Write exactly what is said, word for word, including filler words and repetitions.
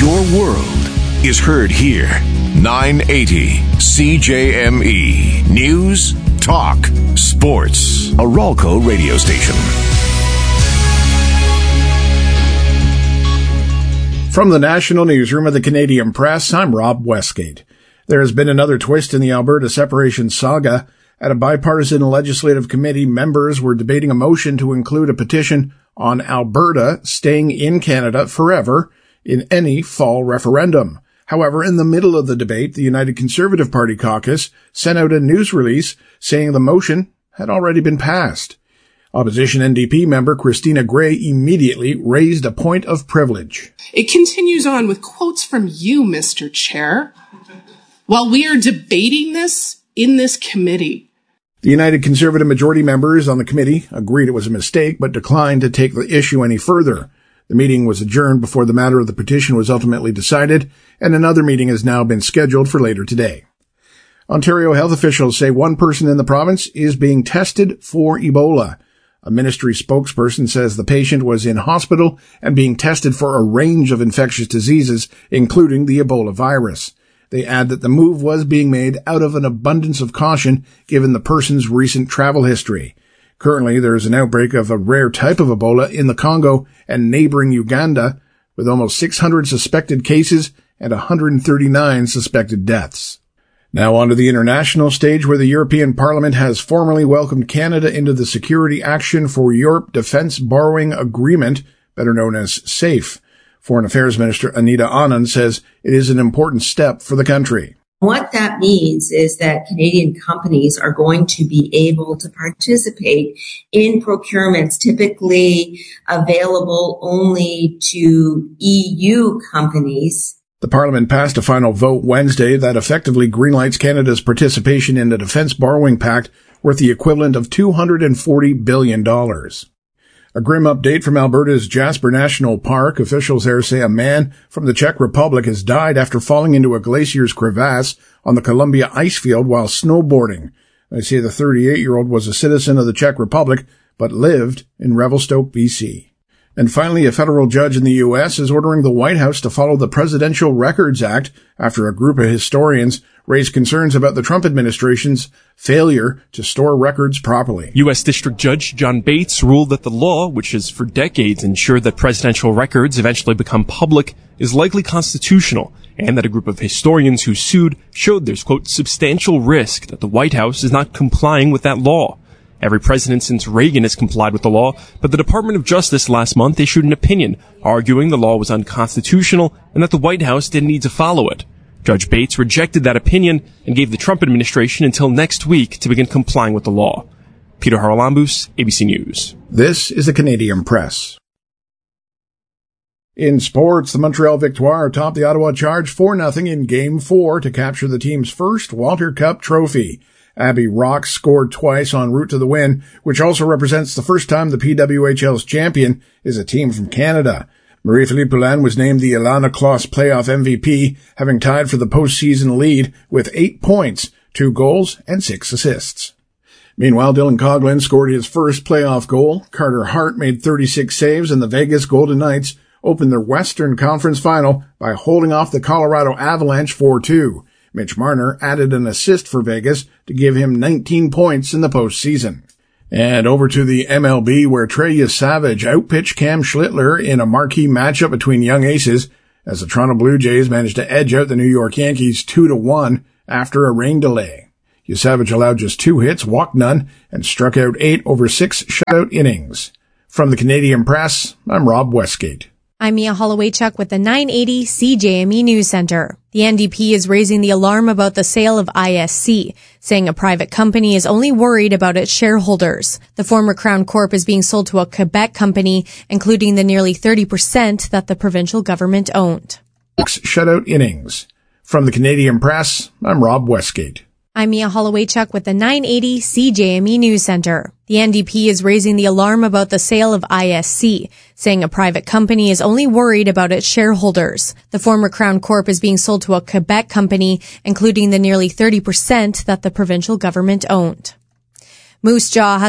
Your world is heard here. nine eighty C J M E. News, talk, sports. A Ralco radio station. From the National Newsroom of the Canadian Press, I'm Rob Westgate. There has been another twist in the Alberta separation saga. At a bipartisan legislative committee, members were debating a motion to include a petition on Alberta staying in Canada forever in any fall referendum. However, in the middle of the debate, the United Conservative Party caucus sent out a news release saying the motion had already been passed. Opposition N D P member Christina Gray immediately raised a point of privilege. It continues on with quotes from you, Mister Chair, while we are debating this in this committee. The United Conservative majority members on the committee agreed it was a mistake, but declined to take the issue any further. The meeting was adjourned before the matter of the petition was ultimately decided, and another meeting has now been scheduled for later today. Ontario health officials say one person in the province is being tested for Ebola. A ministry spokesperson says the patient was in hospital and being tested for a range of infectious diseases, including the Ebola virus. They add that the move was being made out of an abundance of caution given the person's recent travel history. Currently, there is an outbreak of a rare type of Ebola in the Congo and neighboring Uganda, with almost six hundred suspected cases and one hundred thirty-nine suspected deaths. Now on to the international stage, where the European Parliament has formally welcomed Canada into the Security Action for Europe Defence Borrowing Agreement, better known as SAFE. Foreign Affairs Minister Anita Anand says it is an important step for the country. What that means is that Canadian companies are going to be able to participate in procurements typically available only to E U companies. The Parliament passed a final vote Wednesday that effectively greenlights Canada's participation in the Defence Borrowing Pact worth the equivalent of two hundred forty billion dollars. A grim update from Alberta's Jasper National Park. Officials there say a man from the Czech Republic has died after falling into a glacier's crevasse on the Columbia Icefield while snowboarding. They say the thirty-eight-year-old was a citizen of the Czech Republic, but lived in Revelstoke, B C. And finally, a federal judge in the U S is ordering the White House to follow the Presidential Records Act after a group of historians raised concerns about the Trump administration's failure to store records properly. U S District Judge John Bates ruled that the law, which has for decades ensured that presidential records eventually become public, is likely constitutional, and that a group of historians who sued showed there's, quote, substantial risk that the White House is not complying with that law. Every president since Reagan has complied with the law, but the Department of Justice last month issued an opinion arguing the law was unconstitutional and that the White House didn't need to follow it. Judge Bates rejected that opinion and gave the Trump administration until next week to begin complying with the law. Peter Haralambous, A B C News. This is the Canadian Press. In sports, the Montreal Victoire topped the Ottawa Charge four nothing in Game four to capture the team's first Walter Cup trophy. Abby Rock scored twice en route to the win, which also represents the first time the P W H L's champion is a team from Canada. Marie-Philippe Poulin was named the Ilana Kloss playoff M V P, having tied for the postseason lead with eight points, two goals, and six assists. Meanwhile, Dylan Coghlan scored his first playoff goal. Carter Hart made thirty-six saves, and the Vegas Golden Knights opened their Western Conference final by holding off the Colorado Avalanche four two. Mitch Marner added an assist for Vegas to give him nineteen points in the postseason. And over to the M L B, where Trey Yesavage outpitched Cam Schlittler in a marquee matchup between young aces as the Toronto Blue Jays managed to edge out the New York Yankees two to one after a rain delay. Yesavage allowed just two hits, walked none, and struck out eight over six shutout innings. From the Canadian Press, I'm Rob Westgate. I'm Mia Holloway-Chuck with the nine eighty C J M E News Center. The N D P is raising the alarm about the sale of I S C, saying a private company is only worried about its shareholders. The former Crown Corp is being sold to a Quebec company, including the nearly thirty percent that the provincial government owned. Shutout innings. From the Canadian Press, I'm Rob Westgate. I'm Mia Holloway-Chuck with the nine eighty C J M E News Center. The N D P is raising the alarm about the sale of I S C, saying a private company is only worried about its shareholders. The former Crown Corp is being sold to a Quebec company, including the nearly thirty percent that the provincial government owned. Moose Jaw has